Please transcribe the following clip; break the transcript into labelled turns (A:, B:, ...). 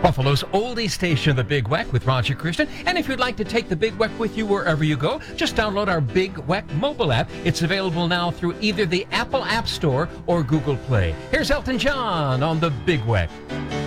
A: Buffalo's oldie station, The Big Weck with Roger Christian. And if you'd like to take The Big Weck with you wherever you go, just download our Big Weck mobile app. It's available now through either the Apple App Store or Google Play. Here's Elton John on The Big Weck.